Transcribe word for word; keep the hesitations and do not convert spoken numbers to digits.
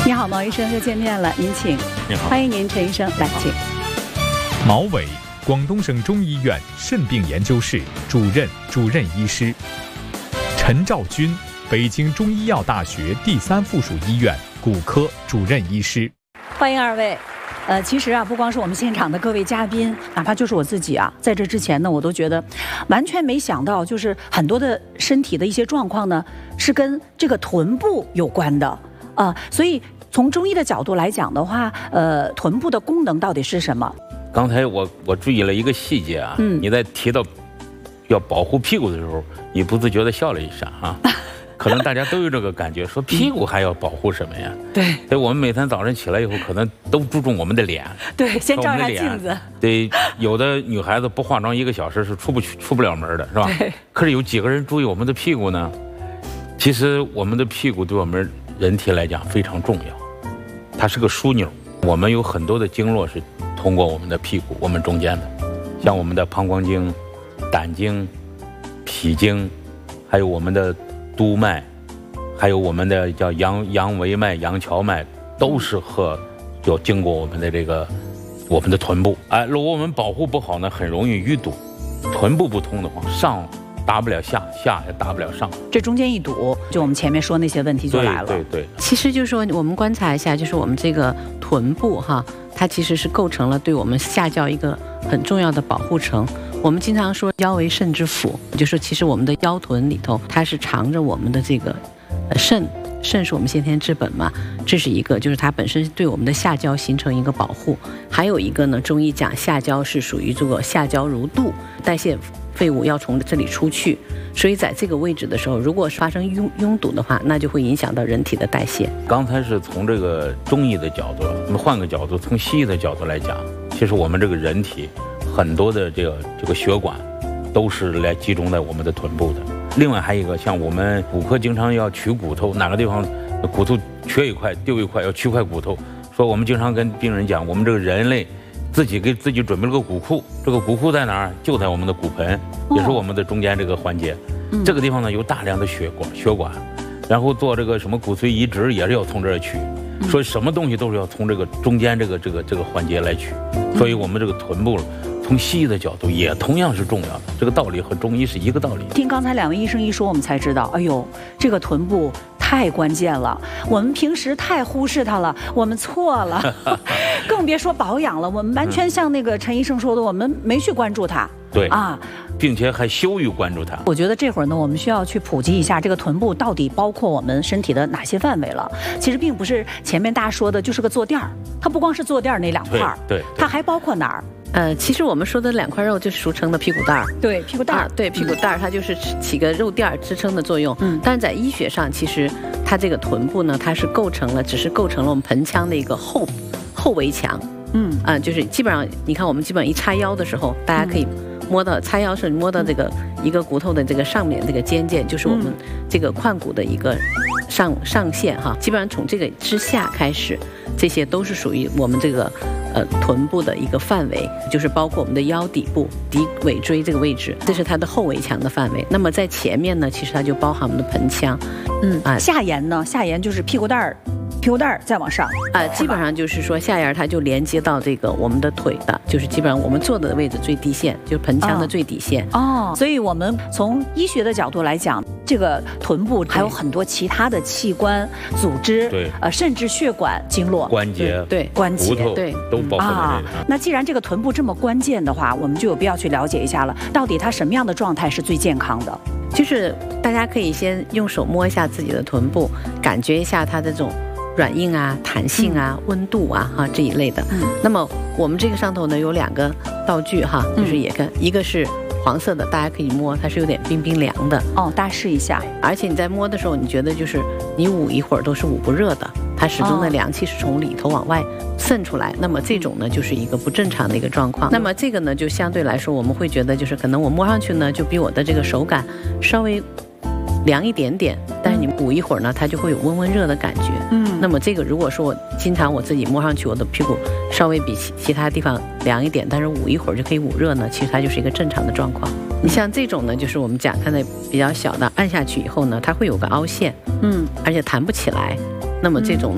你好，毛医生，又见面了，您请。 你好， 欢迎您，陈医生，来请。 毛伟，广东省中医院肾病研究室主任、主任医师。陈兆军，北京中医药大学第三附属医院骨科主任医师。 欢迎二位。呃，其实啊，不光是我们现场的各位嘉宾，哪怕就是我自己啊，在这之前呢，我都觉得完全没想到，就是很多的身体的一些状况呢，是跟这个臀部有关的啊、呃。所以从中医的角度来讲的话，呃，臀部的功能到底是什么？ 刚才我我注意了一个细节啊，嗯，你在提到要保护屁股的时候，你不自觉地笑了一下啊。可能大家都有这个感觉，说屁股还要保护什么呀？ 对， 所以我们每天早上起来以后，可能都注重我们的脸。 对，先照一下镜子。 对，有的女孩子不化妆一个小时是出不去、出不了门的，是吧？ 对。 可是有几个人注意我们的屁股呢？其实我们的屁股对我们人体来讲非常重要，它是个枢纽。我们有很多的经络是通过我们的屁股，我们中间的，像我们的膀胱经、胆经、脾经，还有我们的督脉，还有我们的叫阳阳维脉、阳跷脉，都是和要经过我们的这个我们的臀部。哎，如果我们保护不好呢，很容易淤堵。臀部不通的话，上达不了下，下也达不了上， 这中间一堵，就我们前面说那些问题就来了。 对对对。 其实就是说，我们观察一下，就是我们这个臀部哈，它其实是构成了对我们下焦一个很重要的保护层。我们经常说腰为肾之府，就是其实我们的腰臀里头，它是藏着我们的这个呃肾，肾是我们先天之本嘛，这是一个，就是它本身对我们的下焦形成一个保护。还有一个呢，中医讲下焦是属于这个下焦如肚，代谢废物要从这里出去，所以在这个位置的时候，如果发生拥拥堵的话，那就会影响到人体的代谢。 刚才是从这个中医的角度，我们换个角度，从西医的角度来讲，其实我们这个人体很多的这个这个血管都是来集中在我们的臀部的。另外还有一个，像我们骨科经常要取骨头，哪个地方骨头缺一块丢一块，要取块骨头。说我们经常跟病人讲，我们这个人类自己给自己准备了个骨库，这个骨库在哪儿？就在我们的骨盆，也是我们的中间这个环节。嗯、这个地方呢有大量的血管，血管，然后做这个什么骨髓移植也是要从这儿取。所以什么东西都是要从这个中间这个这个这个环节来取。所以我们这个臀部从西医的角度也同样是重要的，这个道理和中医是一个道理。 听刚才两位医生一说，我们才知道，哎呦，这个臀部太关键了，我们平时太忽视它了，我们错了，更别说保养了。我们完全像那个陈医生说的，我们没去关注它。 对啊， 并且还羞于关注它。 我觉得这会儿呢，我们需要去普及一下这个臀部到底包括我们身体的哪些范围了。其实并不是前面大家说的就是个坐垫儿，它不光是坐垫儿那两块儿， 对，对， 它还包括哪儿？ 呃，其实我们说的两块肉就是俗称的屁股蛋儿。 对，屁股蛋儿、 啊，对，屁股蛋儿它就是起个肉垫儿支撑的作用。嗯，但是在医学上，其实它这个臀部呢，它是构成了，只是构成了我们盆腔的一个后后围墙。嗯，啊、呃，就是基本上，你看我们基本上一叉腰的时候，大家可以摸到叉腰是摸到这个一个骨头的这个上面这个尖尖，就是我们这个髋骨的一个上上限哈。基本上从这个之下开始，这些都是属于我们这个呃臀部的一个范围，就是包括我们的腰底部、骶尾椎这个位置，这是它的后围墙的范围。那么在前面呢，其实它就包含我们的盆腔。 嗯啊，下沿呢，下沿就是屁股蛋儿。屁股蛋儿再往上啊、呃，基本上就是说下沿它就连接到这个我们的腿的，就是基本上我们坐的位置最低线，就是盆腔的最底线。 哦，所以我们从医学的角度来讲，这个臀部还有很多其他的器官、组织， 对， 呃，甚至血管、经络、 关节， 对， 关节， 骨头， 对， 都包括在这里。 啊，那既然这个臀部这么关键的话，我们就有必要去了解一下了，到底它什么样的状态是最健康的？ 就是大家可以先用手摸一下自己的臀部，感觉一下它的这种软硬啊、弹性啊、嗯、温度啊哈这一类的。嗯，那么我们这个上头呢有两个道具哈，就是也跟、嗯、一个是黄色的，大家可以摸，它是有点冰冰凉的。 哦，大家试一下。 而且你在摸的时候，你觉得就是你捂一会儿都是捂不热的，它始终的凉气是从里头往外渗出来。那么这种呢就是一个不正常的一个状况。那么这个呢就相对来说我们会觉得就是可能我摸上去呢就比我的这个手感稍微凉一点点，但是你捂一会儿呢，它就会有温温热的感觉。嗯，那么这个如果说我经常我自己摸上去，我的屁股稍微比其其他地方凉一点，但是捂一会儿就可以捂热呢，其实它就是一个正常的状况。你像这种呢，就是我们讲看的比较小的，按下去以后呢，它会有个凹陷，嗯，而且弹不起来。那么这种